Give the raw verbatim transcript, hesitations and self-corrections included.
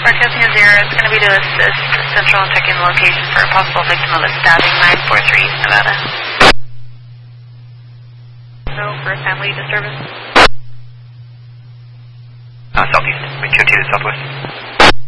Broadcasting zero, it's going to be to assist Central in checking the location for a possible victim of a stabbing, nine four three East Nevada. No, for a family disturbance. Uh, southeast, wind two two to southwest.